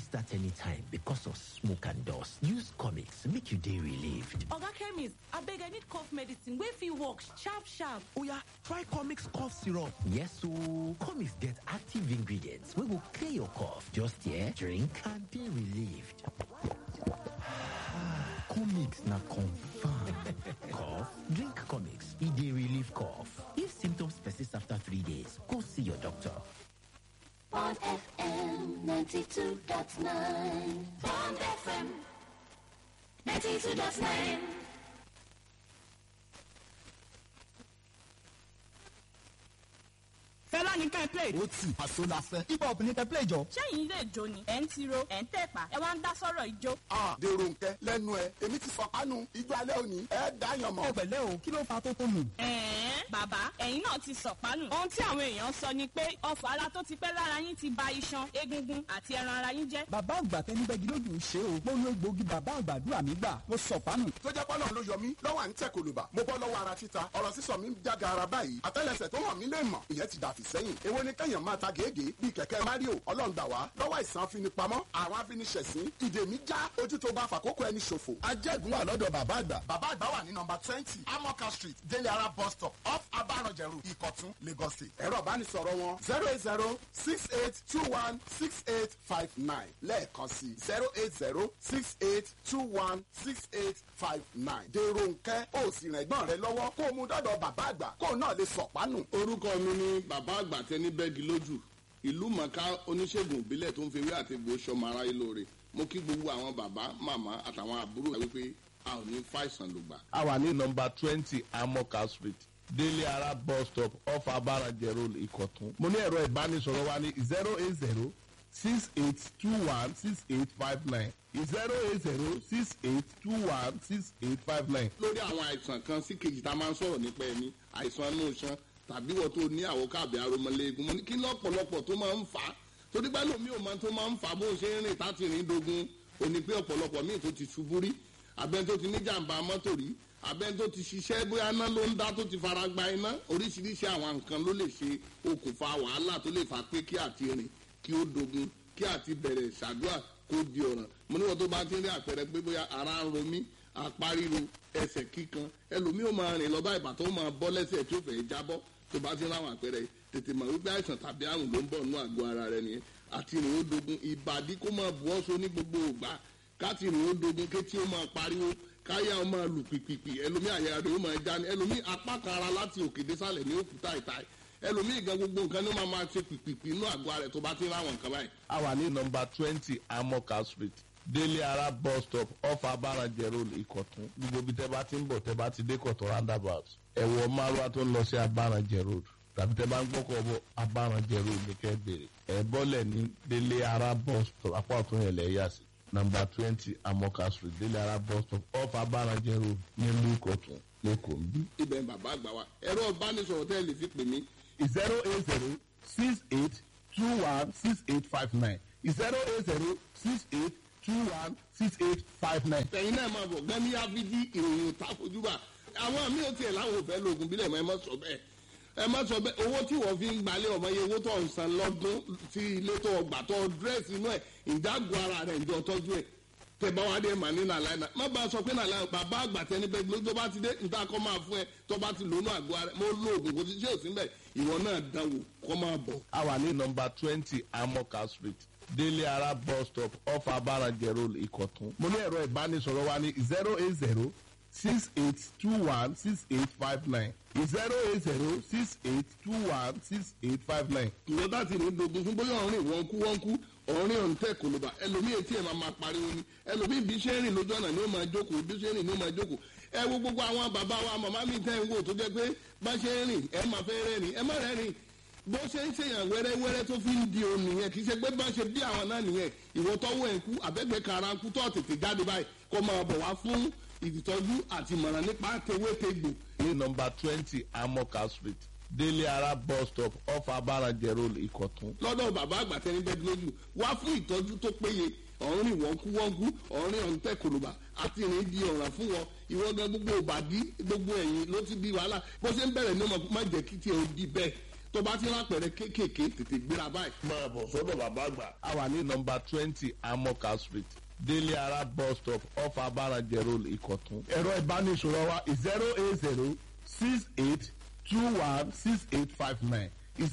start anytime because of smoke and dust. Use Comics make you dey relieved. Oga Chemist, abeg I need cough medicine wey fit work sharp. Oya, try Comics cough syrup. Yes ooo, Comics get active ingredients wey go clear your cough. Just drink and dey relieved. Comics na confirm. Cough? Drink Comics. E dey relieve cough. If symptoms persist after 3 days, go see your doctor. Bond FM 92.9. Bond FM 92.9. Fẹ́lá ní ká ẹ play. Ó ti àṣọ la fẹ́. Hip hop ní ká ẹ play jọ. Ṣẹ́yìn ilé ìjó ni ẹ̀ ń tiro ẹ̀ ń tẹ̀pá ẹ wá ń dá sọ́rọ̀ ìjó. Dèrò nkẹ́ lẹ́nu ẹ̀ èmi ti sọ̀pánu ijó alẹ́ òní ẹ̀ dáyàn mọ́. Ẹ pẹ̀lẹ́ o, kí ló fa tó tó nù? Bàbá ẹ̀yin náà ti sọ̀pánù. Ohun tí àwọn èèyàn sọ ni pé ọfà ara tó ti pẹ́ lára yín ti ba iṣan, egungun àti ẹran ara yín jẹ́. Bàbá àgbà tẹni bẹ́gi lójú ń ṣe o. Mo lo egbòogi bàbá àgbàdúrà mi gbà. Mo sọ̀pánù. Tó jẹ́ pọ́nà ló yọ mí lọ́wọ́ à ń tẹ̀ kòlùbà. Mo bọ́ lọ́wọ́ ara títa. Ọ̀rọ̀ sísọ mi ń jága ara báyìí. Àtẹ́lẹsẹ̀ tó hàn mí lè mọ̀. Ìyẹn ti dàfí sẹ́yìn. Èwo ni kẹ́yàn máa ta gèégèé bíi kẹ̀kẹ́ Mario. Ọlọ́run gbà wá lọ́wọ́ àìsàn afinipamọ́. Àwọn afiniṣẹ̀sín. Ìdè mi já ojú tó bá fàkókò ẹni ṣòfò. Ajẹ́gun wà lọ́dọ̀ bàbá àgbà. Bàbá àgbà wà ní nọ́mbà 20 Amoka Street, Délé Ara bus stop off Abaranjẹ̀rù, Ìkọ̀tún, Lagos State. Ẹ̀rọ ìbánisọ̀rọ̀ wọn 08068216859 lẹ́ẹ̀kan sí 08068216859. Dèrò nkẹ́ ó sì rìn ẹ̀gbọ́n rẹ lọ́wọ́ kó o mú dọ́dọ̀ bàbá àgbà kó o náà lè sọ̀pánù. Orúkọ mi ni bàbá àgbà tẹni bẹ́ẹ̀gì lójú ìlú mọ̀ká oníṣègùn ìbílẹ̀ tó ń fi ewé àti egbò ṣọmọ aráyé lóore. Mo kí gbogbo àwọn bàbá màmá àtàwọn àbúrò wípé a ò ní fàìsàn lògbà. A wà ní nọ́mbà 20 Amoka Street, Délé Ara bus stop off Abaranjẹ̀rù, Ìkọ̀tún. Mo ní ẹ̀rọ ìbánisọ̀rọ̀ wa ní 08068216859 08068216859. Lórí àwọn àìsàn kan sí kejì tá a máa ń sọ̀rọ̀ nípa ẹni àìsàn inú iṣan tàbí wọ́n tó ní àwòká àbí aromọléegun. Mo ní kí lọ́pọ̀lọpọ̀ tó máa ń fà á torí pé lómi ò máa tó máa ń fà á bó ṣe ń rìn táti rìn dogun. Ò ní pé ọ̀pọ̀lọpọ̀ míì tó ti ṣubú rí abẹ́ni tó ti ní jàǹbá mọ́tò rí abẹ́ni tó ti ṣiṣẹ́ bóyá iná ló ń dá tó ti fara gba iná oríṣiríṣi àwọn nǹkan ló lè ṣe okùnfà wàhálà tó lè fà pé kí àti rìn kí ó dogun kí àti bẹ̀rẹ̀ ṣàdúrà kó di ọ̀ràn. Mo níwọ̀n tó bá ti rí àpẹẹrẹ pé bóyá ara ń ro mí apá ríro ẹsẹ̀ kíkan ẹlòmíì ó máa rìn lọ bá ìbàtọ́ ó máa bọ́ lẹ́sẹ̀ tí ó fẹ́ jábọ́ tó bá ti ráwọn àpẹẹrẹ tètè mọ̀ wípé àìsàn tàbí àrùn ló ń bọ̀ nínú àgọ́ ara rẹ nìyẹn àti rìn ó dogun ìbàdí kó máa bu ọ́ so ní gbogbo ògbà káti rìn ó dogun kétí ó máa pariwo káyà ó máa lù pìpìpì ẹlòmíì àyà rẹ̀ ó máa já ní ẹlòmíì apá kan ara láti òkè désàlẹ̀ ní òkúta ìta ẹlòmíì gan gbogbo nǹkan ní ó máa ṣe pìpìpì inú àgọ́ ara rẹ̀ tó bá ti ráwọn nǹkan báyìí. A wà ní nọ́mbà 20 Amoka Street, Délé Ara bus stop off Abaranjẹ̀rù, Ìkọ̀tún. Gbogbo ibi tẹ́ bá ti ń bọ̀ tẹ́ bá ti dé Ìkọ̀tún roundabout ẹ̀wọ̀ márùwá tó ń lọ sí Abaranjẹ̀rù tàbí tẹ́ bá ń gbọ́kọ̀ bọ̀ Abaranjẹ̀rù ní kẹ́ bèrè ẹ̀ bọ́lẹ̀ ní Délé Ara bus stop apá ọ̀tún yẹn lẹ̀ yà sí nọ́mbà 20 Amoka Street, Délé Ara bus stop off Abaranjẹ̀rù nílùú Ìkọ̀tún lẹ́kọ̀ọ́ ń bí. Ibẹ̀ bàbá àgbà wa ẹ̀rọ ìbánisọ̀rọ̀ tẹ́ lè fi pè mí 08068216859 08068216859. Ẹ̀yin náà máa bọ̀ gán ní ábídí ìròyìn táfojúbà àwọn mi ò tiẹ̀ láwọn òfẹ́ lóògùn bílẹ̀ mọ́ ẹ má sọ bẹ́ẹ̀ ẹ má sọ bẹ́ẹ̀ owó tí wọ́n fi ń gbalẹ̀ ọmọ yẹn owó tó ń san lọ́dún tí ilé tó gbà tó dírẹ́sì inú ẹ̀ ìdágùn ara rẹ̀ ìjọ tọ́jú ẹ̀ tẹ̀bá wa dé mà ní nàlàyé náà má bá a sọ pé nàlàyé bàbá àgbà tẹni bẹ́ẹ̀ ló tó bá ti dé níta kọ́ máa fún ẹ tó bá ti lónú àgọ́ ara mo lo oògùn kò sí ṣé ò sí mbẹ̀ ìwọ náà dánwò kọ́ máa bọ̀. A wà ní nọ́mbà 20 Amoka Street, Délé Ara bus stop off Abaranjẹ̀rù, Ìkọ̀tún. Mo ní ẹ̀rọ ìbánisọ̀rọ̀ wa ní 08068216859 08068216859. ìwọ bá ti ní dogun fún bóyá ọ̀rìn wọ́nkú ọ̀rìn ọ̀ǹtẹ̀ kòlóbà ẹlòmíì etí ẹ̀ máa pariwo ni ẹlòmíì bí ṣe ń rìn lójú ọ̀nà ni ó máa jókòó bí ṣe ń rìn ni ó máa jókòó ẹ wo gbogbo àwọn bàbá wa màmá mi tẹ́ ń wò tó jẹ́ pé bá ṣe ń rìn ẹ máa fẹ́ rẹ́rìn ẹ má rẹ́rìn bó ṣe ń ṣèyàn wẹ́rẹ́wẹ́rẹ́ tó fi ń di òun nìyẹn kì í ṣe pé bá ṣe bí àwọn náà nìyẹn ìwọ tọ́wọ́ ẹ̀ ń kú àbẹ́gbẹ́ kara ń kú tó tètè jáde báyìí kó máa bọ̀ wá fún ìtọ́jú àti ìmọ̀ràn nípa tewétegbò. Ní nọ́mbà 20 Amoka Street, Délé Ara bus stop off Abaranjẹ̀rù, Ìkọ̀tún. lọ́dọ̀ bàbá àgbà tẹni bẹ́ẹ̀ lójú wá fún ìtọ́jú tó péye ọ̀rìn wọ́nkú ọ̀rìn ọ̀ǹtẹ̀ kòlóbà àti ìrìn di ọ̀ràn fún wọn ìwọ gan gbogbo òbàdí gbogbo ẹ̀yìn ló ti di wàhálà bó ṣe ń bẹ̀rẹ̀ ní ọmọ má jẹ́ kí tiẹ̀ ó di bẹ́ẹ̀ tó bá ti lápẹ̀rẹ̀ kéékèèké tètè gbéra báyìí. máa bọ̀ sọ́dọ̀ bàbá àgbà. a wà ní nọmba 20 amoka street délé ara bus stop off abarajẹ road ìkọ̀tún. ẹ̀rọ ìbánisọ̀rọ̀ wa 08068216859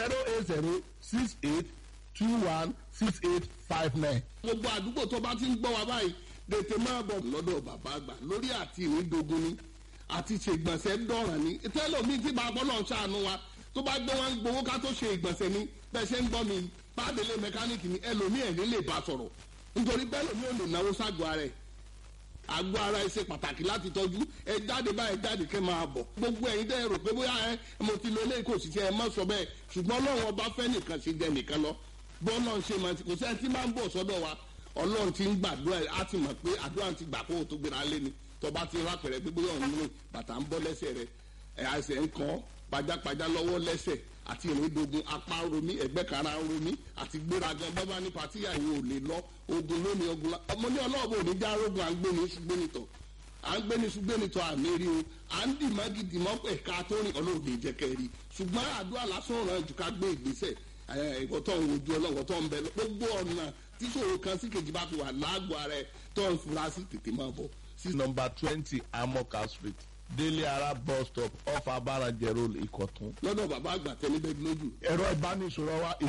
08068216859. gbogbo àdúgbò tó bá ti ń gbọ́ wa báyìí tètè máa bọ̀ lọ́dọ̀ bàbá àgbà lórí àti ìrìndògún ni àti ṣègbọ̀nsẹ̀ dọ̀ràn ni tẹ́lọ̀mí tí bàbá ọlọ́run ṣàánú wa tó bá gbé wọn gbowó ká tó ṣe ìgbọ̀nsẹ̀ ni bẹ́ẹ̀ ṣe ń gbọ́ mi pàdélé mẹkáníìkì ni ẹlòmí ẹ̀ ní lè bá sọ̀rọ̀ nítorí bẹ́ẹ̀ lòmí ò lè náwó ságọ́ ara ẹ̀ àgọ́ ara ẹ̀ ṣe pàtàkì láti tọ́jú ẹ jáde báyìí jáde kẹ́ máa bọ̀ gbogbo ẹ̀yin dẹ́ rò pé bóyá ẹ mo ti lo eléyìí kò sì ṣe ẹ mọ́ sọ bẹ́ẹ̀ ṣùgbọ́n ọlọ́run ọba fẹ́ nìkan ṣe jẹ nìkan lọ bọ́ọ̀lọ́run ṣe máa ti kò sẹ́ni tí máa ń bọ̀ sọ́dọ̀ wa ọlọ́run ti ń gbàdúrà á ti mọ̀ pé àdúrà ti gbà kó o tó gbéra lé ni tọba ti rápẹ̀rẹ̀ pé bóyá òun ní bàtà ń bọ́ lẹ́sẹ̀ rẹ̀ àìsẹ̀ ń kọ́ pajápajá lọ́wọ́ lẹ́sẹ̀ àti ìrìndògùn apá romi ẹ̀gbẹ́ kara romi àti gbéragan bábá ní patíyà yìí ò lè lọ ogun lónìí ogun la ọmọ ní ọlọ́ọ̀bù òní já rogun à ń gbé ní ṣùgbẹ́nitọ̀ àmì rí o à ń dì mágídì mọ́ ẹ̀ka tó rìn ọlọ́ọ̀dẹ ìjẹ́kẹ́ rí ṣùgbọ́n àdúrà lásán ràn jù ká gbé ìgbésẹ̀ ìwọ́tọ̀ ń wojú ọlọ́wọ́tọ̀ ń bẹ gbogbo ọ̀nà tíṣòro kan sí kejì bá fi wà láàgọ̀ ara ẹ̀ tó ń fura sí tètè máa bọ̀. sí nọmba 20 amoka street délé ara bus stop off abarajẹ road ìkọ̀tún. lọ́dọ̀ bàbá àgbà tẹ́lẹ̀ bẹ́ẹ̀ lójú. ẹ̀rọ ìbánisọ̀rọ̀ wa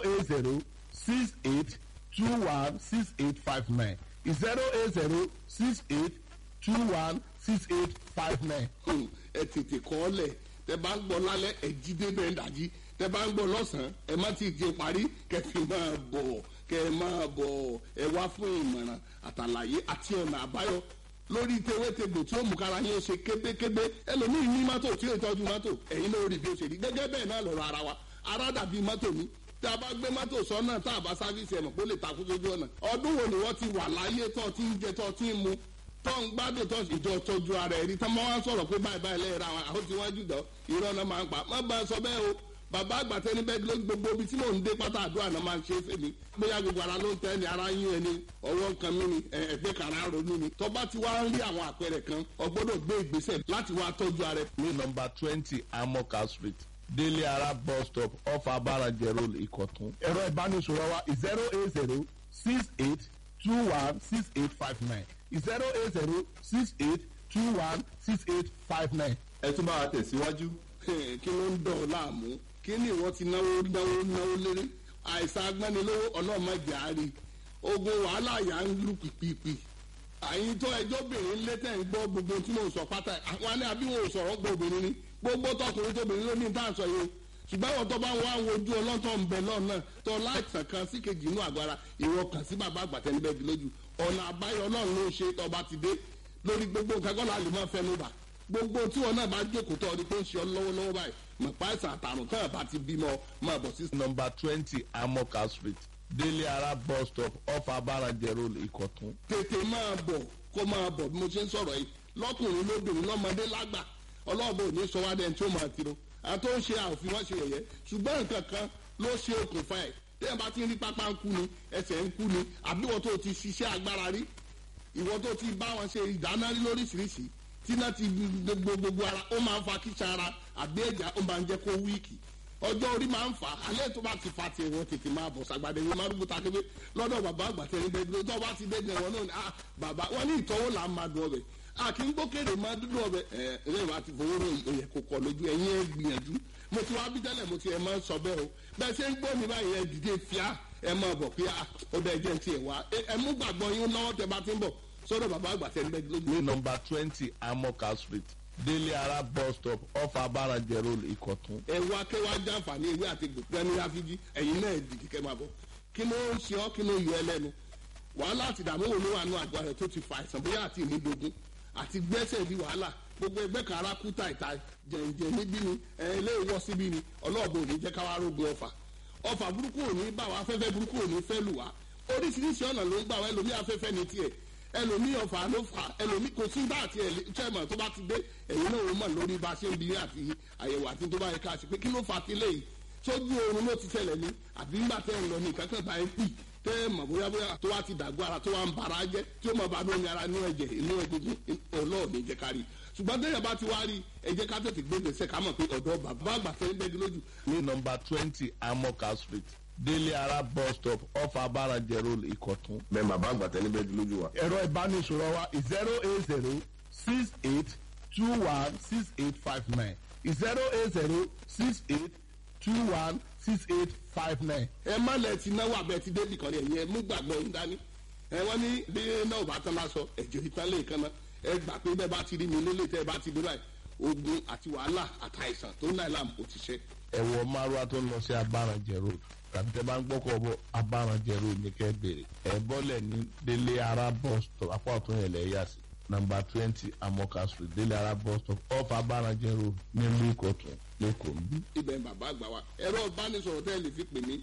08068216859 08068216859. ẹ tètè kọ́ ọ lẹ̀ tẹ bá ń gbọ́ lálẹ́ ẹ jí débẹ̀ ń dàjí tẹ bá ń gbọ́ lọ́sàn-án ẹ má ti di parí kẹfì máa bọ̀ kẹ máa bọ̀ ẹ wá fún ìmọ̀ràn àtàlàyé àti ọ̀nà àbáyọ lórí tewétegbò tí ó mú kára yín ṣe kébékébé ẹlòmíì ní mọ́tò tí ó tọ́jú mọ́tò ẹ̀yin náà rí bí ó ṣe rí gẹ́gẹ́ bẹ́ẹ̀ náà lọ́rọ̀ ara wa ara dàbí mọ́tò ní tí a bá gbé mọ́tò sọ́nà tá a bá sáfíìsì ẹ̀mọ̀ kó lè takú sójú ọ̀nà ọdún wo ni wọ́n ti wà láyé tó ti ń jẹ tó ti ń mu tó ń gbádùn tó ìjọ tọ́jú ara ẹ̀rí tá máa ń sọ̀rọ̀ pé báyìí báyìí lẹ́yìn ra àwọn àwọn tí wọ́n jù dọ́ irọ́ náà máa ń pa má bá a sọ bẹ́ẹ̀ o bàbá àgbà tẹni bẹ́ẹ̀ ló gbogbo ibi tí mò ń dé pátá àdúrà náà máa ń ṣe é fèmí bóyá gbogbo ara ló ń tẹ́ ni ara yín ẹni ọwọ́ nǹkan mi ni ẹgbẹ́ kan ara ronú ni tó bá ti wá ń rí àwọn àpẹẹrẹ kan o gbọ́dọ̀ gbé ìgbésẹ̀ láti wá tọ́jú ara ẹ. ní nọmba 20 amoka street délé ara bus stop off abarajẹ road ìkọ̀tún. ẹ̀rọ ìbánisọ̀rọ̀ wa 08068216859 08068216859. ẹ tún bá wa tẹ̀síwájú. kí ló ń dọ̀ ọ́ láàmú kí ni ìwọ ti náwó léré àìsàn agbẹ́nilówó ọlọ́mọdé àárí ogun wàhálà yà ń lù pìpìpì àyìn tó ẹjọ́ bèrè ńlẹ́ tẹ̀ ń gbọ́ gbogbo tí mò ń sọ pátá àwọn alẹ́ àbí wọn ò sọ̀rọ̀ gbọ́ obìnrin ni gbogbo tọkùnrin tóbìnrin ló ní tá à ń sọ yìí ṣùgbọ́n àwọn tó bá wà wojú ọlọ́tọ̀ ń bẹ lọ́nà tó láìsàn kan sí kejì inú àgọ́ ara ìwọ kàn sí bàbá àgbàtẹ́ níbẹ̀ bí lójú ọ̀nà àbáyọ ọlọ́run ló ń ṣe tọba ti dé lórí gbogbo nǹkan kọ́ la lè máa fẹnu bà gbogbo tí wọn náà bá jókòó tọ́ ọdún pé ń ṣe ọ lọ́wọ́lọ́wọ́ báyìí mọ̀pá ìsàn àtàrùn tán àbá ti bímọ máa bọ̀ sí. nọmba 20 amoka street délé ara bus stop off abarajẹ road ìkọ̀tún. tètè máa bọ̀ kó máa bọ̀ bí mo ṣe ń sọ̀rọ̀ yìí lọ́kùnrin lóbìnrin lọ́mọdé lágbà ọlọ́ọ̀bẹ ò ní sọ wá dẹ́n tí ó máa tiro àti ó ń ṣe àòfin wọ́n ṣe yẹ̀yẹ́ ṣùgbọ́n nǹkan kan ló ṣe okùnfà ẹ̀ tẹ́yìn bá ti ń rí pápá ń kú ni ẹsẹ̀ ń kú ni àbí ìwọ tó ti ṣiṣẹ́ agbára rí ìwọ tó ti bá wọn ṣe ìdáná rí lóríṣiríṣi tí náà ti gbogbo ara ó máa ń fa kíṣà ara àbí ẹ̀já ó máa ń jẹ́ kó wíìkì ọjọ́ orí máa ń fà á alẹ́ tó bá ti fa tiẹ̀ wọ́n tètè máa bọ̀ sàgbàdé wọn máa rúgbó takébé lọ́dọ̀ bàbá àgbàtẹ́ níbẹ̀ bí tó bá ti dẹ́gbẹ̀ wọn náà ni bàbá wọn ní ìtọ́wò là ń máa dùn ọbẹ̀ kì í gbókèrè máa dúdú ọbẹ̀ ẹ̀rẹ́ ìwà ti fowó ròyìn òyẹ̀ kò kọ̀ lójú ẹ̀yìn ẹ̀ gbìyànjú mo ti wá bí tẹ́lẹ̀ mo ti ẹ̀ máa ń sọ bẹ́ẹ̀ o bẹ́ẹ̀ ṣe ń gbọ́ mi báyìí ẹ̀ dìde fíà ẹ̀ máa bọ̀ pé ó bẹ́ẹ̀ jẹ́ ti ẹ̀ wá ẹ̀ mú gbàgbọ́ yín lọ́wọ́ tẹ bá ti ń bọ̀ sọ́dọ̀ bàbá àgbàtẹ́ níbẹ̀ lójú. ní nọmba 20 amoka street délé ara bus stop off abarajẹ road ìkọ̀tún. ẹ wá kẹwàá jàǹfààní ewé àti gbẹmí ráfíjì ẹ̀yin náà dìde kẹ́ máa bọ̀ kí ló ń ṣe ọ́ kí ló yọ ẹ lẹ́nu wàhálà àti ìdààmú wo ló wà nù àgọ́ rẹ̀ tó ti fa àìsàn bóyá àti ìnídogun àti gbẹ́sẹ̀ di wàhálà gbogbo ẹgbẹ́ kan ara kú tàìtà jẹ̀ǹjẹ̀ níbí ni ilé ìwọ́ síbí ni ọlọ́ọ̀bù ò ní jẹ́ káwá rógun ọfà burúkú ò ní bá wa afẹ́fẹ́ burúkú ò ní fẹ́ lù wá oríṣiríṣi ọ̀nà ló ń gbà wá ẹlòmí afẹ́fẹ́ ní tiẹ̀ ẹlòmí ọfà ló fà ẹlòmí kò sí bá àti ẹ̀lẹ́tẹ̀mọ̀ tó bá ti dé ẹ̀yin náà ó mọ̀ lórí bá a ṣe ń bi àti àyẹ̀wò àti tó bá yẹ ká ṣe pé kí ló fà á ti léyìí sójú oorun ló ti ṣẹlẹ̀ ní àbí ńgbà tẹ́ ń lọ ní ìkankan bá ẹ pì tẹ́ ẹ mọ̀ bóyá tó wá ti dàgbọ́ ara tó wá ń bara jẹ́ tí ó mọ̀ bá ní omi ara inú ẹ̀jẹ̀ inú egungun ọlọ́ọ̀ni jẹ́ ká rí ṣùgbọ́n tẹ́yà bá ti wá rí ẹ jẹ́ ká tètè gbé gbèsè ká mọ̀ pé ọ̀dọ́ bàbá àgbà fẹ́ ń bẹ́gi lójú. ní nọmba 20 amoka street délé ara bus stop off abarajẹ road ìkọ̀tún. bẹ́ẹ̀ bàbá àgbà tẹ́ ní bẹ́gi lójú wa. ẹ̀rọ ìbánisọ̀rọ̀ wa 08068216859 08068216859. ẹ má lẹ ti náwó abẹ ti débì kan yẹn mú gbàgbọ́ ń dání ẹ wọ́n ní bí náà bá tán lásọ ẹ̀jẹ̀ ìtàn lè kan náà ẹ gbà pé bẹ́ẹ̀ bá ti rí mi nílé tẹ́ ẹ bá ti dé báyìí ogun àti wàhálà àtàìsàn tó ń náà làm kò ti ṣe. ẹ̀wọ̀ márùá tó ń lọ sí abarajẹ road tàbí tẹ́ bá ń gbọ́kọ̀ bọ́ abarajẹ road ní kẹ́ bèrè ẹ̀ bọ́lẹ̀ ní délé ara bus stop apá ọ̀tún yẹn lẹ̀ yà sí nọmba 20 amoka street délé ara bus stop off abarajẹ road nílùú ìkọ̀tún lẹ́kọ̀ọ́ ń bí. ibẹ̀ ń bàbá àgbà wa ẹ̀rọ ìbánisọ̀rọ̀ tẹ́ ẹ lè fi pè mí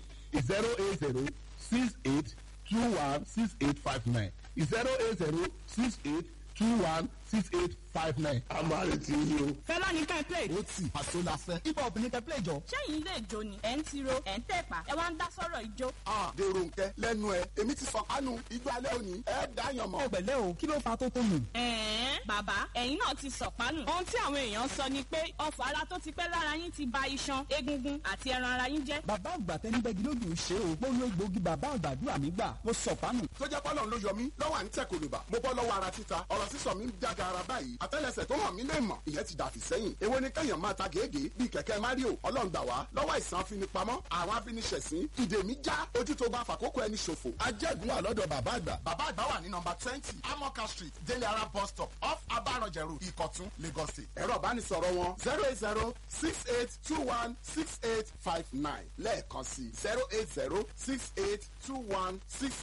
08068216859 08068216859. a máa retí yín o. fẹ́lá ní ká ẹ play. ó tì àṣọ lásán hip hop ní kẹ́pẹ́ ìjọ. ṣẹ́yìn ilé ìjó ni ẹ̀ ń tiro ẹ̀ ń tẹ̀pá ẹ wá ń dá sọ́rọ̀ ìjó. dèrò nkẹ lẹ́nu ẹ èmi ti sọ kánú ijó alẹ́ òní ẹ dáyàn mọ́. ọ̀gbẹ̀lẹ̀ o kí ló fa tó tó nù. bàbá ẹ̀yin náà ti sọ̀pánù. ohun tí àwọn èèyàn sọ ni pé ọfọ̀ ara tó ti pẹ́ lára yín ti ba iṣan egungun àti ẹran ara yín jẹ́. bàbá àgbà tẹ́ ní bẹ́gi lójú ṣe o gbóyún egbògi bàbá àgbàdúrà mi gbà mo sọ̀pánù. tó jẹ́ pọ́lọ́n ló yọ mí lọ́wọ́ à ń tẹ̀ kòlùbà mo bọ́ lọ́wọ́ ara títa ọ̀rọ̀ sísọ mi ń jága ara báyìí àtẹ́lẹsẹ̀ tó hàn mí lè mọ̀ ìyẹn ti dàfí sẹ́yìn èwo ni kẹ́yàn máa ta gèégèé bíi kẹ̀kẹ́ Mario ọlọ́run gbà wá lọ́wọ́ àìsàn afinipamọ́ àwọn afiniṣẹ̀sín ìdè mi já ojú tó bá fàkókò ẹni ṣòfò. ajẹ́gun wà lọ́dọ̀ bàbá àgbà. bàbá àgbà wà ní nọmba 20 amoka street délé ara bus stop off abarajẹ road ìkọ̀tún Lagos State. ẹ̀rọ ìbánisọ̀rọ̀ wọn 08068216859 lẹ́ẹ̀kan sí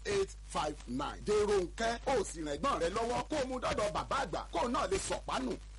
08068216859. dèrò nkẹ́ ó sì rẹ̀gbọ́n rẹ lọ́wọ́ kó o mú dọ́dọ̀ bàbá àgbà kó o náà lè sọ̀pánù.